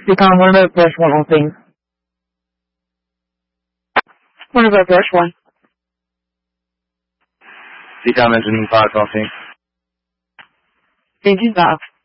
Become one of brush one more thing. One of our brush one. Become mentioning part of thing. Engine stop.